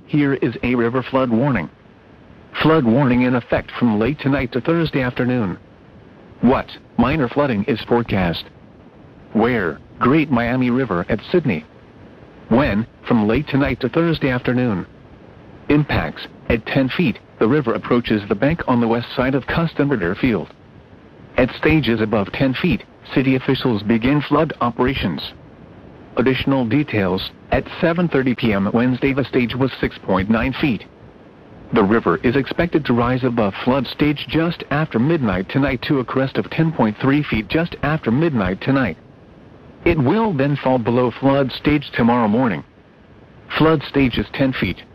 Here is a river flood warning. Flood warning in effect from late tonight to Thursday afternoon. What? Minor flooding is forecast. Where? Great Miami River at Sydney. When? From late tonight to Thursday afternoon. Impacts: at 10 feet, the river approaches the bank on the west side of Custom Field. At stages above 10 feet, city officials begin flood operations. Additional details: at 7:30 p.m. Wednesday the stage was 6.9 feet. The river is expected to rise above flood stage just after midnight tonight to a crest of 10.3 feet just after midnight tonight. It will then fall below flood stage tomorrow morning. Flood stage is 10 feet.